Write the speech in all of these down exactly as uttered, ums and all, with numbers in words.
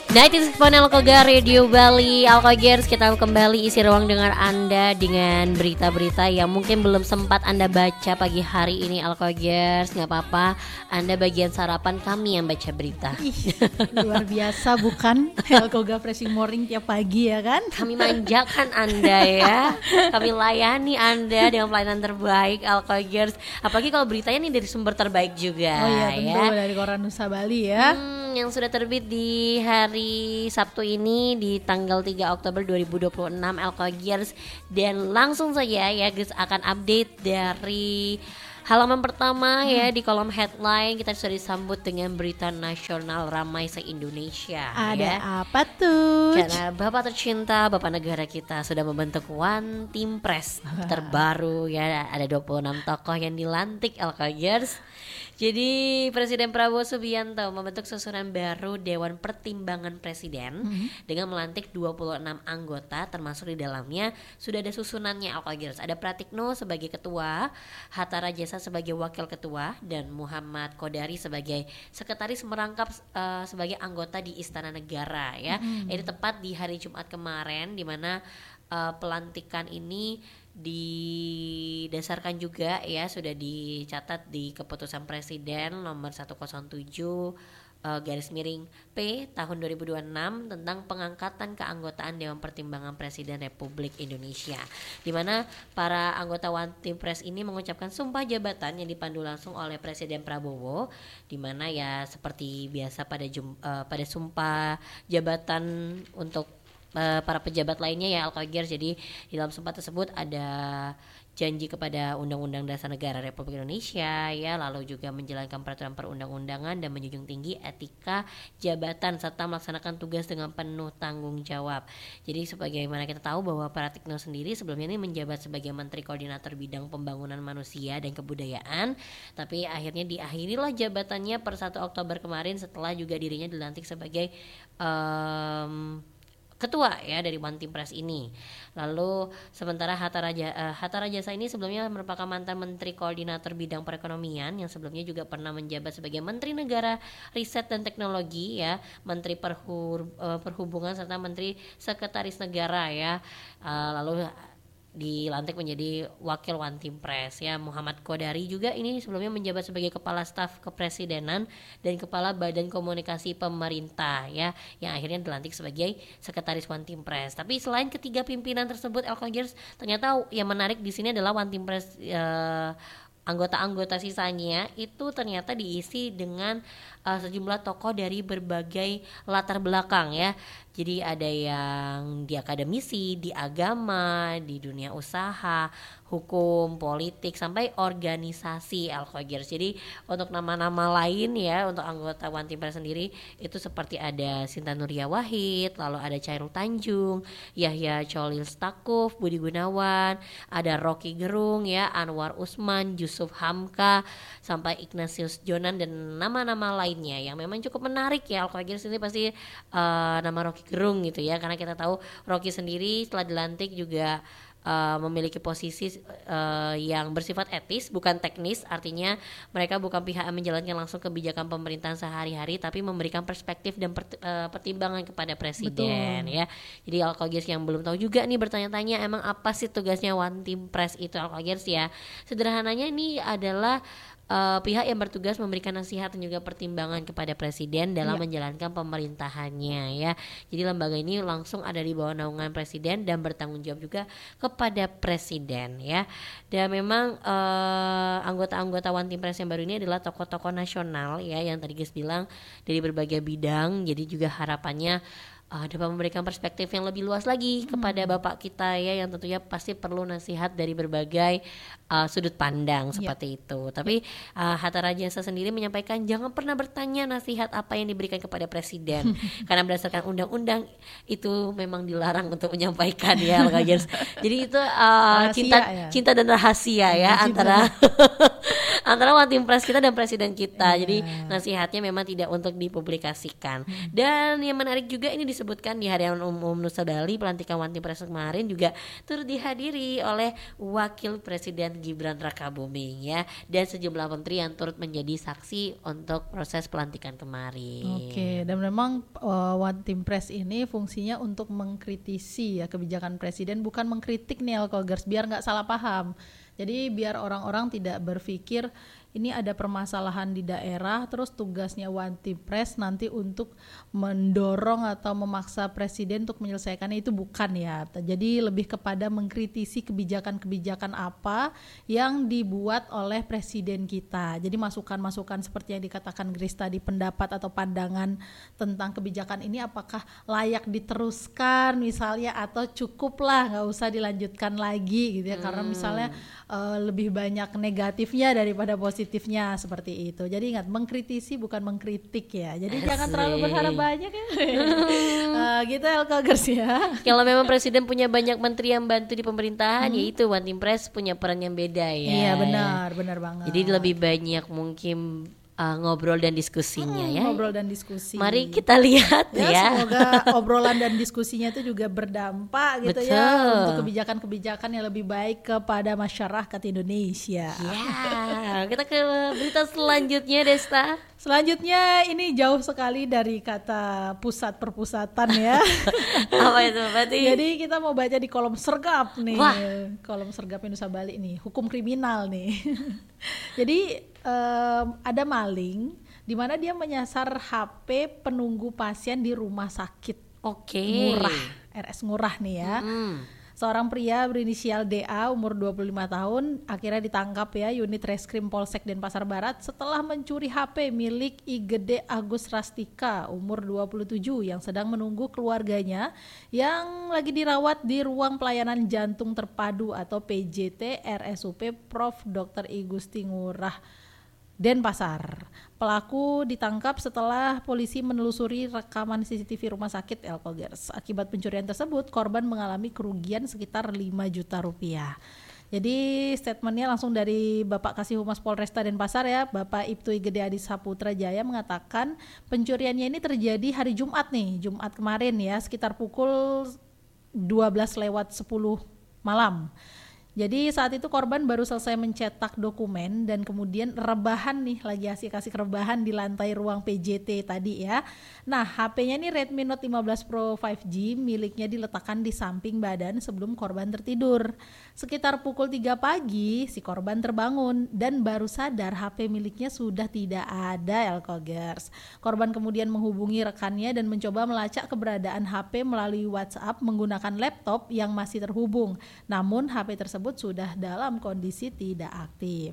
Nighties Phone Alkoga Radio Bali. Alkogers, kita kembali isi ruang dengar Anda dengan berita-berita yang mungkin belum sempat Anda baca pagi hari ini. Alkogers, gak apa-apa, Anda bagian sarapan, kami yang baca berita. Ih, luar biasa bukan? Alkoga Freshing Morning tiap pagi ya kan? Kami manjakan Anda ya. Kami layani Anda dengan pelayanan terbaik, Alkogers. Apalagi kalau beritanya nih dari sumber terbaik juga. Oh iya tentu ya. Dari Koran Nusa Bali ya. Hmm, yang sudah terbit di hari Sabtu ini di tanggal tiga Oktober dua ribu dua puluh enam, Alkogers. Dan langsung saja ya guys akan update dari halaman pertama hmm. ya di kolom headline. Kita sudah disambut dengan berita nasional ramai se-Indonesia. Ada ya. apa tuh? Karena Bapak tercinta, Bapak negara kita sudah membentuk One Team Press terbaru ya. Ada dua puluh enam tokoh yang dilantik, Alkogers. Jadi Presiden Prabowo Subianto membentuk susunan baru Dewan Pertimbangan Presiden mm-hmm. dengan melantik dua puluh enam anggota, termasuk di dalamnya sudah ada susunannya, Alkogers. Ada Pratikno sebagai ketua, Hatta Rajasa sebagai wakil ketua, dan Muhammad Kodari sebagai sekretaris merangkap uh, sebagai anggota di Istana Negara ya. Mm-hmm. Ini tepat di hari Jumat kemarin, di mana uh, pelantikan ini didasarkan juga ya, sudah dicatat di keputusan Presiden nomor seratus tujuh uh, garis miring P tahun dua ribu dua puluh enam tentang pengangkatan keanggotaan Dewan Pertimbangan Presiden Republik Indonesia, di mana para anggota One Team Press ini mengucapkan sumpah jabatan yang dipandu langsung oleh Presiden Prabowo, di mana ya seperti biasa pada jum, uh, pada sumpah jabatan untuk para pejabat lainnya ya, Alkogers. Jadi di dalam sumpah tersebut ada janji kepada Undang-Undang Dasar Negara Republik Indonesia ya, lalu juga menjalankan peraturan perundang-undangan dan menjunjung tinggi etika jabatan serta melaksanakan tugas dengan penuh tanggung jawab. Jadi sebagaimana kita tahu bahwa Pratikno sendiri sebelumnya ini menjabat sebagai Menteri Koordinator Bidang Pembangunan Manusia dan Kebudayaan, tapi akhirnya diakhirilah jabatannya per satu Oktober kemarin setelah juga dirinya dilantik sebagai um, ketua ya dari One Team Press ini. Lalu sementara Hatta Raja uh, Hatta Rajasa ini sebelumnya merupakan mantan Menteri Koordinator Bidang Perekonomian yang sebelumnya juga pernah menjabat sebagai Menteri Negara Riset dan Teknologi ya, Menteri Perhur, uh, Perhubungan serta Menteri Sekretaris Negara ya. Uh, lalu dilantik menjadi wakil One Team Press ya. Muhammad Kodari juga ini sebelumnya menjabat sebagai Kepala Staf Kepresidenan dan Kepala Badan Komunikasi Pemerintah ya, yang akhirnya dilantik sebagai Sekretaris One Team Press. Tapi selain ketiga pimpinan tersebut, Alkogers, ternyata yang menarik di sini adalah One Team Press uh, anggota-anggota sisanya itu ternyata diisi dengan uh, sejumlah tokoh dari berbagai latar belakang ya. Jadi ada yang di akademisi, di agama, di dunia usaha, hukum, politik, sampai organisasi, Alkogers. Jadi untuk nama-nama lain ya, untuk anggota One Team Press sendiri itu seperti ada Sinta Nuria Wahid, lalu ada Chairul Tanjung, Yahya Cholil Stakuf, Budi Gunawan, ada Rocky Gerung ya, Anwar Usman, Yusuf Hamka, sampai Ignatius Jonan dan nama-nama lainnya yang memang cukup menarik ya, Alkogers. Ini pasti uh, nama Rocky Gerung gitu ya, karena kita tahu Rocky sendiri setelah dilantik juga Uh, memiliki posisi uh, yang bersifat etis bukan teknis, artinya mereka bukan pihak yang menjalankan langsung kebijakan pemerintahan sehari-hari, tapi memberikan perspektif dan per, uh, pertimbangan kepada presiden. Betul. Ya. Jadi Alkogers yang belum tahu juga nih bertanya-tanya emang apa sih tugasnya One Team Press itu, Alkogers ya. Sederhananya ini adalah Uh, pihak yang bertugas memberikan nasihat dan juga pertimbangan kepada presiden dalam ya. menjalankan pemerintahannya ya. Jadi lembaga ini langsung ada di bawah naungan presiden dan bertanggung jawab juga kepada presiden ya. Dan memang uh, anggota-anggota One Team Press yang baru ini adalah tokoh-tokoh nasional ya, yang tadi guys bilang dari berbagai bidang. Jadi juga harapannya Uh, dapat memberikan perspektif yang lebih luas lagi hmm. kepada Bapak kita ya, yang tentunya pasti perlu nasihat dari berbagai uh, sudut pandang seperti yeah. itu. Tapi uh, Hatta Rajasa sendiri menyampaikan jangan pernah bertanya nasihat apa yang diberikan kepada presiden karena berdasarkan undang-undang itu memang dilarang untuk menyampaikan ya, Alkogers. Jadi itu uh, cinta ya? cinta dan rahasia ya, ya antara antara one team press kita dan presiden kita. Iya. Jadi nasihatnya memang tidak untuk dipublikasikan. Dan yang menarik juga ini disebutkan di Harian Umum Nusa Bali, pelantikan one team press kemarin juga turut dihadiri oleh Wakil Presiden Gibran Rakabuming ya, dan sejumlah menteri yang turut menjadi saksi untuk proses pelantikan kemarin. Oke, dan memang uh, one team press ini fungsinya untuk mengkritisi ya kebijakan presiden, bukan mengkritik nih Alkogers, biar nggak salah paham. Jadi biar orang-orang tidak berpikir ini ada permasalahan di daerah, terus tugasnya one team press nanti untuk mendorong atau memaksa presiden untuk menyelesaikannya, itu bukan ya. Jadi lebih kepada mengkritisi kebijakan-kebijakan apa yang dibuat oleh presiden kita. Jadi masukan-masukan seperti yang dikatakan Grace tadi, pendapat atau pandangan tentang kebijakan ini apakah layak diteruskan misalnya, atau cukuplah nggak usah dilanjutkan lagi gitu ya, hmm. karena misalnya uh, lebih banyak negatifnya daripada positifnya seperti itu. Jadi ingat, mengkritisi bukan mengkritik ya. Jadi Asik. Jangan terlalu berharap banyak ya. uh, gitu Elkogers ya. Kalau memang presiden punya banyak menteri yang bantu di pemerintahan, hmm. yaitu one team press punya peran yang beda ya. Iya benar, benar banget. Jadi lebih banyak mungkin Uh, ngobrol dan diskusinya hmm, ya. Ngobrol dan diskusi. Mari kita lihat ya. ya. Semoga obrolan dan diskusinya itu juga berdampak gitu Betul. ya untuk kebijakan-kebijakan yang lebih baik kepada masyarakat Indonesia. Ya, kita ke berita selanjutnya Desta. Selanjutnya ini jauh sekali dari kata pusat perpusatan ya. Apa itu berarti? Jadi kita mau baca di kolom sergap nih. Wah. Kolom sergap Nusa Bali nih, hukum kriminal nih. Jadi um, ada maling di mana dia menyasar H P penunggu pasien di rumah sakit. Oke. Ngurah, R S Ngurah nih ya. Hmm. Seorang pria berinisial D A umur dua puluh lima tahun akhirnya ditangkap ya unit Reskrim Polsek Denpasar Barat setelah mencuri H P milik I Gede Agus Rastika umur dua puluh tujuh yang sedang menunggu keluarganya yang lagi dirawat di ruang pelayanan jantung terpadu atau P J T R S U P Profesor Doktor I Gusti Ngurah Denpasar. Pelaku ditangkap setelah polisi menelusuri rekaman C C T V rumah sakit Elkogers. Akibat pencurian tersebut, korban mengalami kerugian sekitar lima juta rupiah. Jadi statementnya langsung dari Bapak Kasih Humas Polresta Denpasar ya, Bapak Ibtu I Gede Adi Saputra Jaya mengatakan pencuriannya ini terjadi hari Jumat nih, Jumat kemarin ya, sekitar pukul dua belas lewat sepuluh malam. Jadi saat itu korban baru selesai mencetak dokumen dan kemudian rebahan nih, lagi asik-asik rebahan di lantai ruang P J T tadi ya. Nah H P-nya nih Redmi Note lima belas Pro lima G miliknya diletakkan di samping badan sebelum korban tertidur. Sekitar pukul tiga pagi si korban terbangun dan baru sadar H P miliknya sudah tidak ada Elkogers. Korban kemudian menghubungi rekannya dan mencoba melacak keberadaan H P melalui WhatsApp menggunakan laptop yang masih terhubung. Namun H P tersebut sudah dalam kondisi tidak aktif.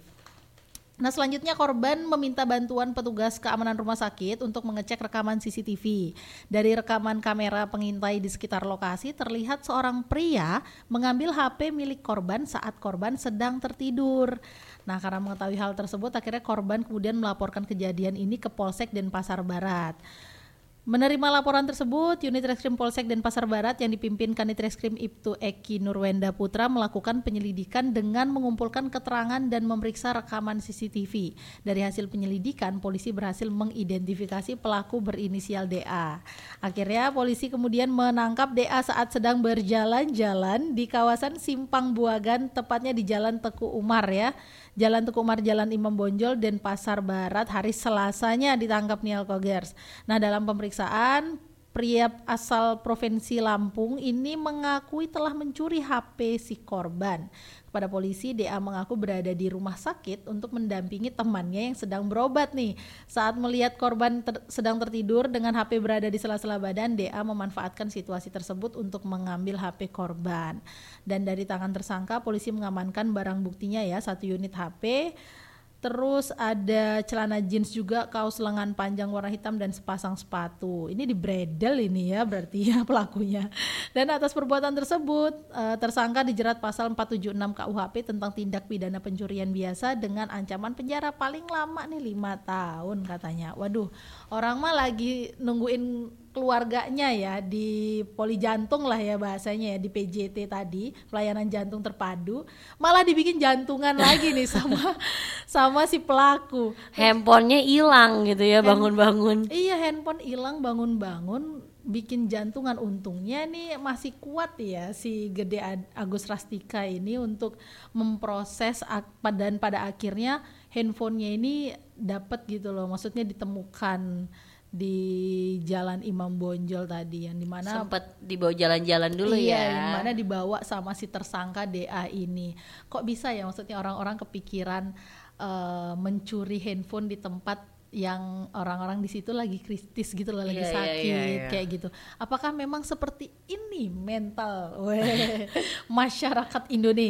Nah selanjutnya korban meminta bantuan petugas keamanan rumah sakit untuk mengecek rekaman C C T V. Dari rekaman kamera pengintai di sekitar lokasi terlihat seorang pria mengambil H P milik korban saat korban sedang tertidur. Nah karena mengetahui hal tersebut akhirnya korban kemudian melaporkan kejadian ini ke Polsek Denpasar Barat. Menerima laporan tersebut, unit Reskrim Polsek Denpasar Barat yang dipimpin Kanit Reskrim Ibtu Eki Nurwenda Putra melakukan penyelidikan dengan mengumpulkan keterangan dan memeriksa rekaman C C T V. Dari hasil penyelidikan, polisi berhasil mengidentifikasi pelaku berinisial D A. Akhirnya polisi kemudian menangkap D A saat sedang berjalan-jalan di kawasan Simpang Buagan, tepatnya di Jalan Teku Umar ya. Jalan Teku Umar, Jalan Imam Bonjol, Denpasar Barat, hari Selasanya ditangkap nih Elkogers. Nah dalam pemeriksaan, pria asal Provinsi Lampung ini mengakui telah mencuri H P si korban. Kepada polisi, D A mengaku berada di rumah sakit untuk mendampingi temannya yang sedang berobat nih. Saat melihat korban ter- sedang tertidur dengan H P berada di sela-sela badan, D A memanfaatkan situasi tersebut untuk mengambil H P korban. Dan dari tangan tersangka, polisi mengamankan barang buktinya ya, satu unit H P, terus ada celana jeans juga, kaos lengan panjang warna hitam dan sepasang sepatu. Ini dibredel ini ya berarti ya pelakunya. Dan atas perbuatan tersebut uh, tersangka dijerat pasal empat tujuh enam K U H P tentang tindak pidana pencurian biasa dengan ancaman penjara paling lama nih lima tahun katanya. Waduh, orang mah lagi nungguin keluarganya ya di poli jantung lah ya bahasanya ya, di P J T tadi, pelayanan jantung terpadu, malah dibikin jantungan lagi nih sama sama si pelaku. Handphonenya hilang gitu ya, bangun-bangun. Iya, handphone hilang bangun-bangun bikin jantungan. Untungnya nih masih kuat ya si Gede Agus Rastika ini untuk memproses dan pada akhirnya handphonenya ini dapat gitu loh, maksudnya ditemukan di Jalan Imam Bonjol tadi, yang dimana sempet dibawa jalan-jalan dulu iya, ya. yang mana dibawa sama si tersangka D A ini. Kok bisa ya, maksudnya orang-orang kepikiran uh, mencuri handphone di tempat yang orang-orang di situ lagi kritis gitu loh, lagi yeah, sakit yeah, yeah, yeah. kayak gitu. Apakah memang seperti ini mental weh, masyarakat Indonesia?